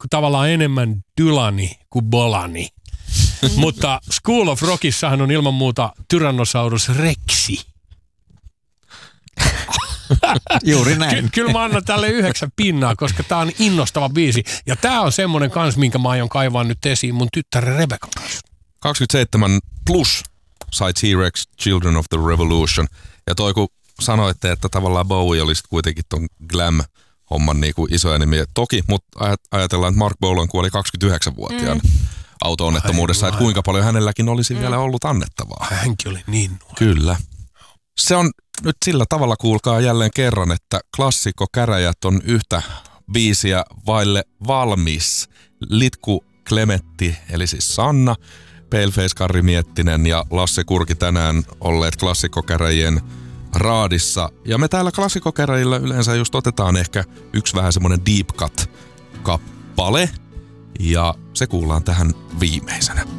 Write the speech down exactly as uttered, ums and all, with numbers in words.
tavallaan enemmän Dylani kuin Bolani. Mutta School of Rockissahan on ilman muuta Tyrannosaurus Rexi. Juuri näin. Ky- kyllä mä annan tälle yhdeksän pinnaa, koska tää on innostava biisi. Ja tää on semmonen kans, minkä mä aion kaivaa nyt esiin mun tyttären Rebekan kanssa. kaksikymmentäseitsemän plus sai T-Rex Children of the Revolution. Ja toi kun sanoitte, että tavallaan Bowie olisi kuitenkin ton glam-homman niinku isoja nimiä. Toki, mutta ajatellaan, että Mark Bolan kuoli kaksikymmentäyhdeksänvuotiaan mm. auto-onnettomuudessa, että kuinka paljon hänelläkin olisi mm. vielä ollut annettavaa. Hänkin oli niin nuori. Kyllä. Se on nyt sillä tavalla, kuulkaa jälleen kerran, että klassikko Käräjät on yhtä biisiä vaille valmis. Litku Klemetti, eli siis Sanna, Paleface Karri Miettinen ja Lasse Kurki tänään olleet klassikkokäräjien raadissa. Ja me täällä klassikkokäräjillä yleensä just otetaan ehkä yksi vähän semmoinen deep cut-kappale. Ja se kuullaan tähän viimeisenä.